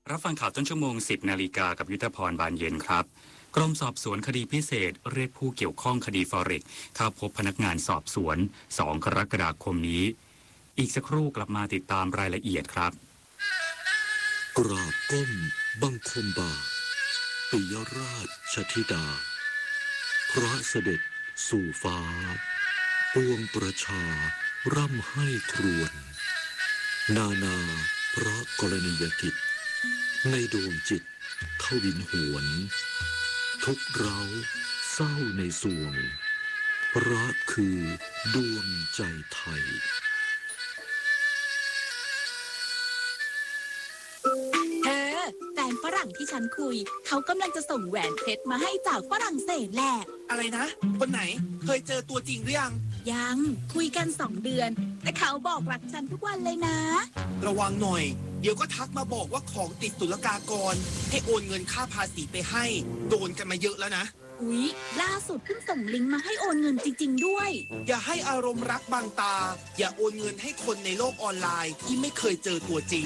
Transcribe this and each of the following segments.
รับฟังข่าวต้นชั่วโมง 10 นาฬิกากับยุทธพรบานเย็นครับกรมสอบสวนคดีพิเศษเรียกผู้เกี่ยวข้องคดีฟอเร็กเข้าพบพนักงานสอบสวน2 กรกฎาคมนี้อีกสักครู่กลับมาติดตามรายละเอียดครับกราบก้มบังคมบาทปิยราชธิดาพระเสด็จสู่ฟ้าปวงประชาร่ำให้ครวญนาพระกรณียกิจในดวงจิตทวินหวนทุกเราเศร้าในสวงพระคือดวงใจไทยแฟนฝรั่งที่ฉันคุยเขากำลังจะส่งแหวนเพชรมาให้จากฝรั่งเศสแหละอะไรนะคนไหนเคยเจอตัวจริงหรือยังคุยกัน2 เดือนแต่เขาบอกรักฉันทุกวันเลยนะระวังหน่อยเดี๋ยวก็ทักมาบอกว่าของติดศุลกากรให้โอนเงินค่าภาษีไปให้โดนกันมาเยอะแล้วนะอุ๊ยล่าสุดเพิ่งส่งลิงก์มาให้โอนเงินจริงๆด้วยอย่าให้อารมณ์รักบังตาอย่าโอนเงินให้คนในโลกออนไลน์ที่ไม่เคยเจอตัวจริง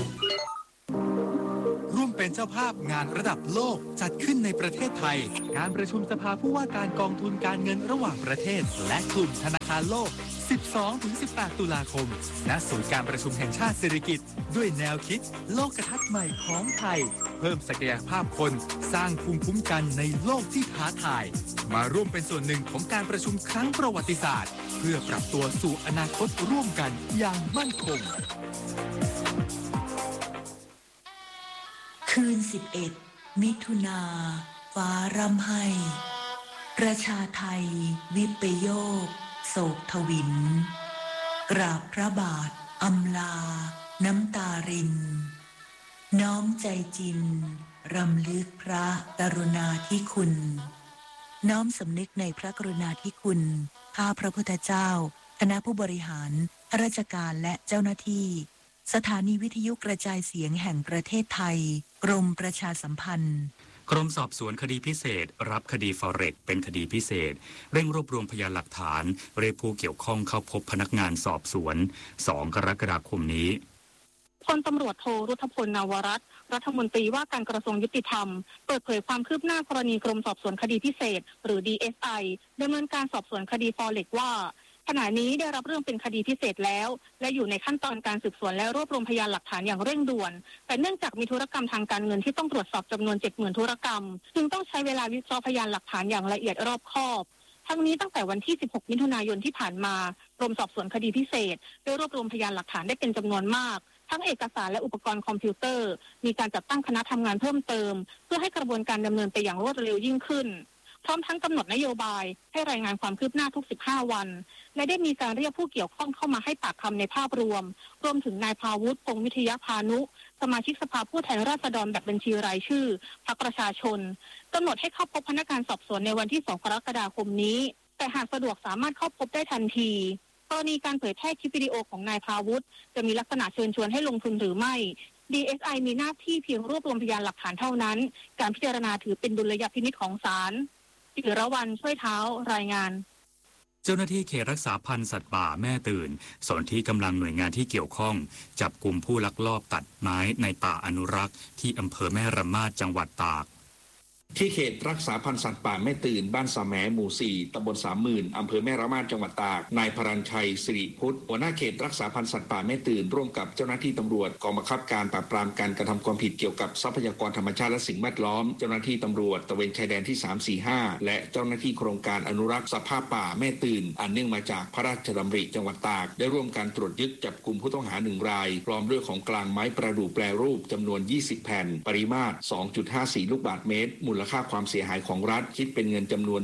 ร่วมเป็นเจ้าภาพงานระดับโลกจัดขึ้นในประเทศไทยการประชุมสภาผู้ว่าการกองทุนการเงินระหว่างประเทศและกลุ่มธนาคารโลก 12-18 ตุลาคมณศูนย์การประชุมแห่งชาติสิริกิติ์ด้วยแนวคิดโลกทัศน์ใหม่ของไทยเพิ่มศักยภาพคนสร้างภูมิคุ้มกันในโลกที่ท้าทายมาร่วมเป็นส่วนหนึ่งของการประชุมครั้งประวัติศาสตร์เพื่อปรับตัวสู่อนาคตร่วมกันอย่างมั่นคงคืน11 มิถุนาฟ้าร่ำไห้ประชาไทยวิปโยคโศกทวินกราบพระบาทอำลาน้ำตารินน้อมใจจินรำลึกพระกรุณาธิคุณน้อมสำนึกในพระกรุณาธิคุณข้าพระพุทธเจ้าคณะผู้บริหารข้าราชการและเจ้าหน้าที่สถานีวิทยุกระจายเสียงแห่งประเทศไทยกรมประชาสัมพันธ์กรมสอบสวนคดีพิเศษรับคดีฟอเร็กเป็นคดีพิเศษเร่งรวบรวมพยานหลักฐานเรียกผู้เกี่ยวข้องเข้าพบพนักงานสอบสวน2 กรกฎาคมนี้พลตำรวจโทรุทพล นวรัตน์รัฐมนตรีว่าการกระทรวงยุติธรรมเปิดเผยความคืบหน้ากรณีกรมสอบสวนคดีพิเศษหรือ DSI ดำเนินการสอบสวนคดีฟอเร็กว่าขณะนี้ได้รับเรื่องเป็นคดีพิเศษแล้วและอยู่ในขั้นตอนการสืบสวนและรวบรวมพยานหลักฐานอย่างเร่งด่วนแต่เนื่องจากมีธุรกรรมทางการเงินที่ต้องตรวจสอบจำนวน 70,000 ธุรกรรมจึงต้องใช้เวลาวิเคราะห์พยานหลักฐานอย่างละเอียดรอบคอบทั้งนี้ตั้งแต่วันที่ 16 มิถุนายนที่ผ่านมากรมสอบสวนคดีพิเศษได้รวบรวมพยานหลักฐานได้เป็นจำนวนมากทั้งเอกสารและอุปกรณ์คอมพิวเตอร์มีการจัดตั้งคณะทำงานเพิ่มเติมเพื่อให้กระบวนการดำเนินไปอย่างรวดเร็วยิ่งขึ้นพร้อมทั้งกำหนดนโยบายให้รายงานความคืบหน้าทุก15 วันและได้มีการเรียกผู้เกี่ยวข้องเข้ามาให้ปากคำในภาพรวมถึงนายภาวุฒิพงษ์วิทยาพานุสมาชิกสภาผู้แทนราษฎรแบบบัญชีรายชื่อพรรคประชาชนกำหนดให้เข้าพบพนักงานสอบสวนในวันที่2 กรกฎาคมนี้แต่หากสะดวกสามารถเข้าพบได้ทันทีกรณีการเผยแพร่คลิปวิดีโอของนายภาวุฒิจะมีลักษณะเชิญชวนให้ลงทุนหรือไม่ DSI มีหน้าที่เพียงรวบรวมพยานหลักฐานเท่านั้นการพิจารณาถือเป็นดุลยพินิจของศาลจิรวรรณช่วยเท้ารายงานเจ้าหน้าที่เขตรักษาพันธุ์สัตว์ป่าแม่ตื่นสนที่กำลังหน่วยงานที่เกี่ยวข้องจับกลุ่มผู้ลักลอบตัดไม้ในป่าอนุรักษ์ที่อำเภอแม่ระมาดจังหวัดตากที่เขตรักษาพันธุ์สัตว์ป่าแม่ตื่นบ้านสาแหมหมู่ 4 ตำบล30,000 อำเภอแม่ระมาดจังหวัดตากนายพรัญชัยสิริพุทธหัวหน้าเขตรักษาพันธุ์สัตว์ป่าแม่ตื่นร่วมกับเจ้าหน้าที่ตำรวจกองบังคับการปราบปรามการกระทำความผิดเกี่ยวกับทรัพยากรธรรมชาติและสิ่งแวดล้อมเจ้าหน้าที่ตำรวจตระเวนชายแดนที่345และเจ้าหน้าที่โครงการอนุรักษ์สภาพป่าแม่ตื่นอันเนื่องมาจากพระราชดำริจังหวัดตากได้ร่วมกันตรวจยึดจับกลุ่มผู้ต้องหา1 รายพร้อมด้วยของกลางไม้ประดู่แปรรูปจำนวน20 แผ่นปริมาตร 2.54 ลูกบาศก์เมตรมูลค่าความเสียหายของรัฐคิดเป็นเงินจำนวน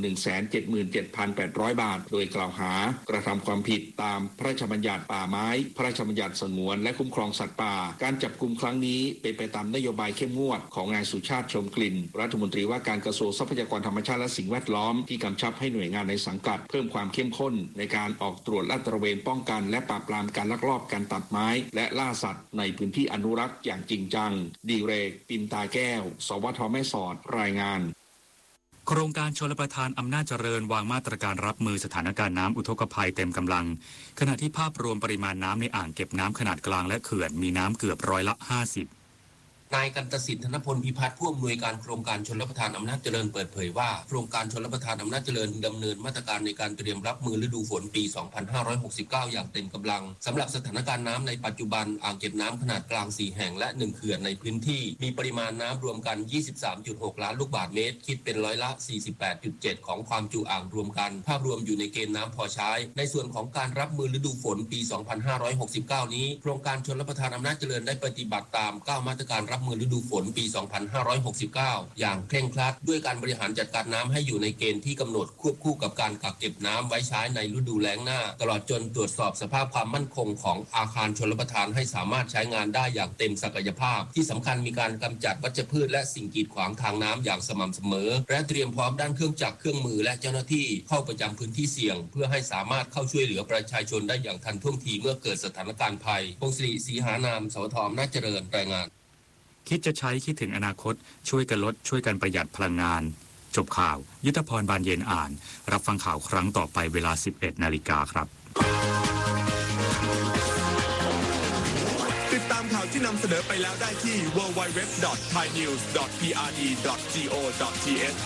177,800 บาทโดยกล่าวหากระทำความผิดตามพระราชบัญญัติป่าไม้พระราชบัญญัติสงวนและคุ้มครองสัตว์ป่าการจับกุมครั้งนี้เป็นไปตามนโยบายเข้มงวดของนายสุชาติชมกลิ่นรัฐมนตรีว่าการกระทรวงทรัพยากรธรรมชาติและสิ่งแวดล้อมที่กำชับให้หน่วยงานในสังกัดเพิ่มความเข้มข้นในการออกตรวจลาดตระเวนป้องกันและปราบปรามการลักลอบการตัดไม้และล่าสัตว์ในพื้นที่อนุรักษ์อย่างจริงจังดีเรกปิมตาแก้วสวทแม่สอดรายงานโครงการชลประทานอำนาจเจริญวางมาตรการรับมือสถานการณ์น้ำอุทกภัยเต็มกำลังขณะที่ภาพรวมปริมาณน้ำในอ่างเก็บน้ำขนาดกลางและเขื่อนมีน้ำเกือบ50%นนายกันตสิทธิ์ธนพลพิพัฒน์ผู้อำนวยการโครงการชลประทานอำนาจเจริญเปิดเผยว่าโครงการชลประทานอำนาจเจริญดำเนินมาตรการในการเตรียมรับมือฤดูฝนปี 2569 อย่างเต็มกำลังสำหรับสถานการณ์น้ำในปัจจุบันอ่างเก็บน้ำขนาดกลาง4แห่งและ1เขื่อนในพื้นที่มีปริมาณน้ำรวมกัน 23.6 ล้านลูกบาศก์เมตรคิดเป็นร้อยละ 48.7 ของความจุอ่างรวมกันภาพรวมอยู่ในเกณฑ์น้ำพอใช้ในส่วนของการรับมือฤดูฝนปี 2569 นี้โครงการชลประทานอำนาจเจริญได้ปฏิบัติตาม9มาตรการรับมือฤดูฝนปี 2569 อย่างเคร่งครัดด้วยการบริหารจัดการน้ำให้อยู่ในเกณฑ์ที่กำหนดควบคู่กับการกักเก็บน้ำไว้ใช้ในฤดูแล้งหน้าตลอดจนตรวจสอบสภาพความมั่นคงของอาคารชลประทานให้สามารถใช้งานได้อย่างเต็มศักยภาพที่สำคัญมีการกำจัดวัชพืชและสิ่งกีดขวางทางน้ำอย่างสม่ำเสมอและเตรียมพร้อมด้านเครื่องจักรเครื่องมือและเจ้าหน้าที่เข้าประจำพื้นที่เสี่ยงเพื่อให้สามารถเข้าช่วยเหลือประชาชนได้อย่างทันท่วงทีเมื่อเกิดสถานการณ์ภัยพงศรีศรีหานามสวทอำนาจเจริญรายงานคิดจะใช้คิดถึงอนาคตช่วยกันลดช่วยกันประหยัดพลังงานจบข่าวยุทธพรบานเย็นอ่านรับฟังข่าวครั้งต่อไปเวลา 11 นาฬิกาครับติดตามข่าวที่นำเสนอไปแล้วได้ที่ www.thainews.prd.go.th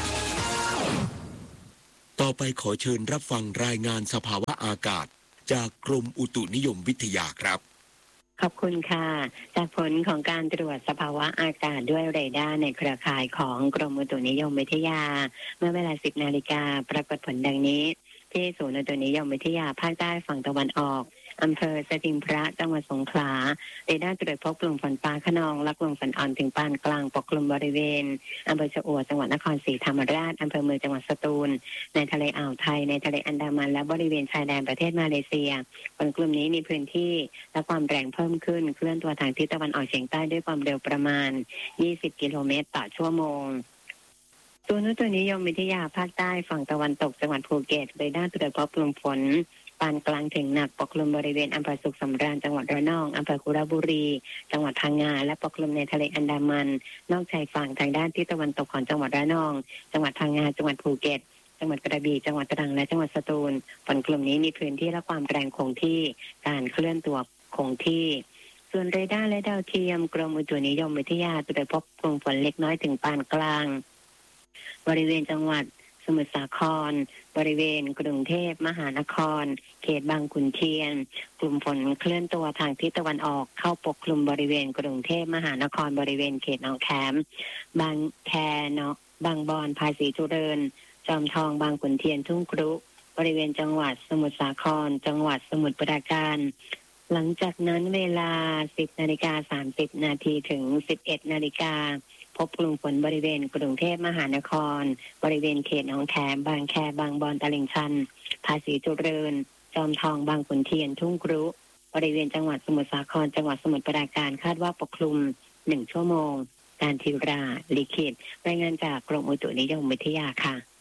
ต่อไปขอเชิญรับฟังรายงานสภาวะอากาศจากกรมอุตุนิยมวิทยาครับขอบคุณค่ะจากผลของการตรวจสภาวะอากาศด้วยเรดาร์ในเครือข่ายของกรมอุตุนิยมวิทยาเมื่อเวลา 10 นาฬิกาปรากฏผลดังนี้ที่ศูนย์อุตุนิยมวิทยาภาคใต้ฝั่งตะวันออกอำเภอสถิงพระจังหวัดสงขลาเรดาร์ตรวจพบกลุ่มฝนฟ้าคะนองและกลุ่มฝนอ่อนถึงปานกลางปกคลุมบริเวณอำเภอชะอวดจังหวัดนครศรีธรรมราชอำเภอเมืองจังหวัดสตูลในทะเลอ่าวไทยในทะเลอันดามันและบริเวณชายแดนประเทศมาเลเซียฝนกลุ่มนี้มีพื้นที่และความแรงเพิ่มขึ้นเคลื่อนตัวทางทิศตะวันออกเฉียงใต้ด้วยความเร็วประมาณ20 กิโลเมตรต่อชั่วโมงศูนย์อุตุนิยมวิทยาภาคใต้ฝั่งตะวันตกจังหวัดภูเก็ตเรดาร์ตรวจพบกลุ่มฝนปานกลางถึงหนักปกคลุมบริเวณอำเภอสุขสำราญจังหวัดระนองอำเภอคุระบุรีจังหวัดพังงาและปกคลุมในทะเลอันดามันนอกชายฝั่งทางด้านทิศตะวันตกของจังหวัดระนองจังหวัดพังงาจังหวัดภูเก็ตจังหวัดกระบี่จังหวัดตรังและจังหวัดสตูลฝนกลุ่มนี้มีพื้นที่และความแรงคงที่การเคลื่อนตัวคงที่ส่วนเรดาร์และดาวเทียมกรมอุตุนิยมวิทยาตรวจพบกลุ่มฝนเล็กน้อยถึงปานกลางบริเวณจังหวัดสมุทรสาครบริเวณกรุงเทพมหานครเขตบางขุนเทียนกลุ่มฝนเคลื่อนตัวทางทิศตะวันออกเข้าปกคลุมบริเวณกรุงเทพมหานครบริเวณเขตหนองแขมบางแคเนาะบางบอนภาษีเจริญจอมทองบางขุนเทียนทุ่งครุบริเวณจังหวัดสมุทรสาครจังหวัดสมุทรปราการหลังจากนั้นเวลา 10:30 นาทีถึง 11:00 นาฬิกาพบกลุ่มฝนบริเวณกรุงเทพมหานครบริเวณเขตหนองแขมบางแคบางบอนตลิ่งชันภาษีเจริญจอมทองบางขุนเทียนทุ่งครุบริเวณจังหวัดสมุทรสาครจังหวัดสมุทรปราการคาดว่าปกคลุม1 ชั่วโมงการธีราลิขิตรายงานจากกรมอุตุนิยมวิทยาค่ะ